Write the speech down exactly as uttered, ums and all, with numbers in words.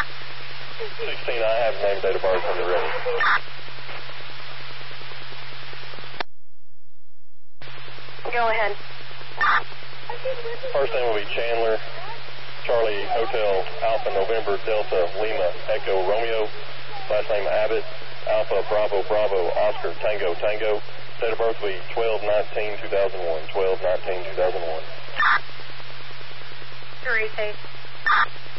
sixteen, I have name, date of birth when you're ready. Go ahead. First name will be Chandler, Charlie Hotel, Alpha November Delta Lima Echo Romeo. Last name Abbott, Alpha Bravo Bravo Oscar Tango Tango. Date of birth will be twelve nineteen two thousand one. twelve nineteen two thousand one. Great,